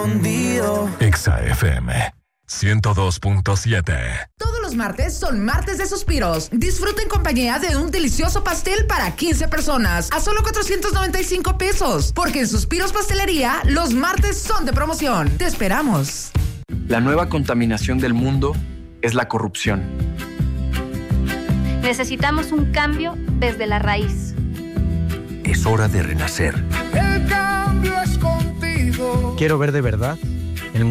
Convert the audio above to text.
escondido. Exa FM 102.7. Todos los martes son martes de suspiros. Disfruta en compañía de un delicioso pastel para 15 personas a solo 495 pesos. Porque en Suspiros Pastelería los martes son de promoción. Te esperamos. La nueva contaminación del mundo es la corrupción. Necesitamos un cambio desde la raíz. Es hora de renacer. El cambio es contigo. Quiero ver de verdad